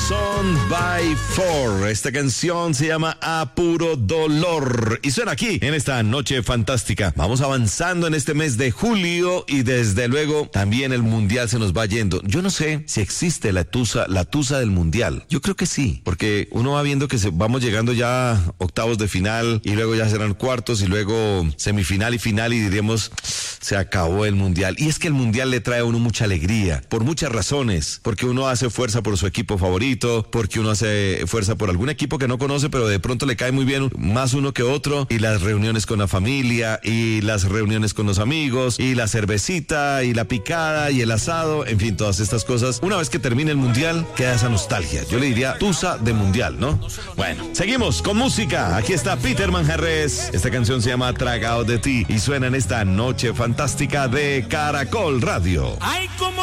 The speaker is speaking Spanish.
Son by Four. Esta canción se llama A Puro Dolor y suena aquí en esta noche fantástica. Vamos avanzando en este mes de julio y desde luego también el mundial se nos va yendo. Yo no sé si existe la tusa del mundial. Yo creo que sí, porque uno va viendo que vamos llegando ya a octavos de final y luego ya serán cuartos y luego semifinal y final y diríamos se acabó el mundial. Y es que el mundial le trae a uno mucha alegría por muchas razones, porque uno hace fuerza por su equipo favorito, porque uno hace fuerza por algún equipo que no conoce, pero de pronto le cae muy bien más uno que otro, y las reuniones con la familia, y las reuniones con los amigos, y la cervecita, y la picada, y el asado, en fin, todas estas cosas. Una vez que termine el mundial, queda esa nostalgia. Yo le diría tusa de mundial, ¿no? Bueno, seguimos con música. Aquí está Peter Manjarres. Esta canción se llama Tragado de ti y suena en esta noche fantástica de Caracol Radio. Ay, como